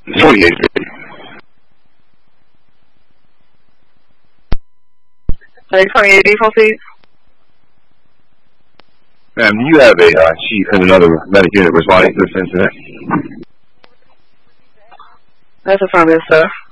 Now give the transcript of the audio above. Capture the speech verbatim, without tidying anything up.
twenty-eight. Hey, twenty-eight default seat. Ma'am, do you have a uh, chief and another medic unit responding to this incident? That's affirmative, sir.